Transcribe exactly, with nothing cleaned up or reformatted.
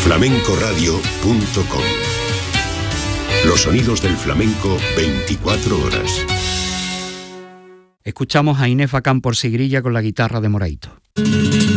flamenco radio punto com. Los sonidos del flamenco veinticuatro horas. Escuchamos a Inés Bacán por Sigrilla con la guitarra de Moraito.